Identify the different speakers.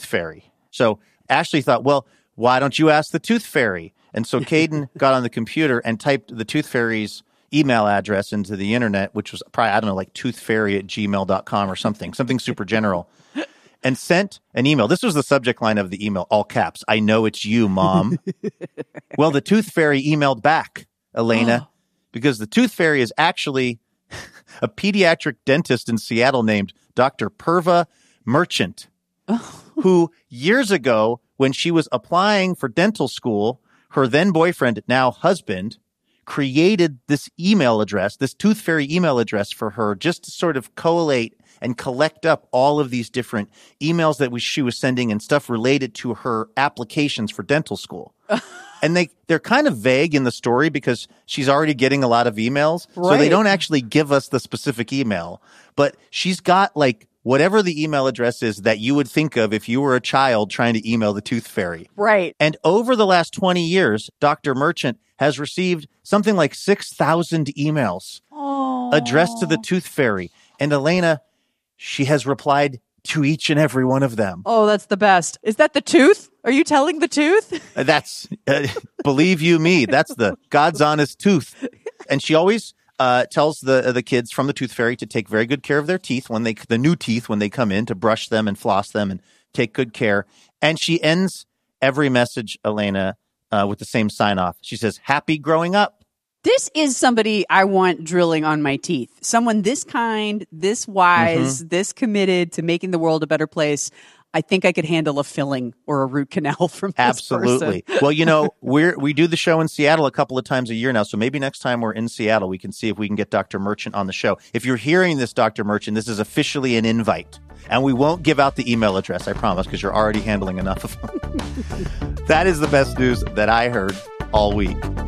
Speaker 1: Fairy. So Ashley thought, well, why don't you ask the Tooth Fairy? And so Caden got on the computer and typed the Tooth Fairy's email address into the internet, which was probably, I don't know, like toothfairy@gmail.com or something super general, and sent an email. This was the subject line of the email, all caps. I know it's you, Mom. Well, the Tooth Fairy emailed back, Elena, because the Tooth Fairy is actually a pediatric dentist in Seattle named Dr. Purva Merchant, who years ago, when she was applying for dental school, her then boyfriend, now husband, created this email address, this Tooth Fairy email address for her, just to sort of collate and collect up all of these different emails that she was sending and stuff related to her applications for dental school. And they're kind of vague in the story because she's already getting a lot of emails. Right. So they don't actually give us the specific email. But she's got like whatever the email address is that you would think of if you were a child trying to email the Tooth Fairy.
Speaker 2: Right.
Speaker 1: And over the last 20 years, Dr. Merchant has received something like 6,000 emails addressed to the Tooth Fairy. And Elena, she has replied to each and every one of them.
Speaker 2: Oh, that's the best. Is that the tooth? Are you telling the tooth?
Speaker 1: That's, believe you me, that's the God's honest tooth. And she always tells the kids from the Tooth Fairy to take very good care of their teeth the new teeth when they come in, to brush them and floss them and take good care. And she ends every message, Elena, with the same sign off. She says, "Happy growing up."
Speaker 2: This is somebody I want drilling on my teeth. Someone this kind, this wise, this committed to making the world a better place. I think I could handle a filling or a root canal from this
Speaker 1: Absolutely.
Speaker 2: person.
Speaker 1: Well, you know, we do the show in Seattle a couple of times a year now, so maybe next time we're in Seattle, we can see if we can get Dr. Merchant on the show. If you're hearing this, Dr. Merchant, this is officially an invite, and we won't give out the email address, I promise, because you're already handling enough of them. That is the best news that I heard all week.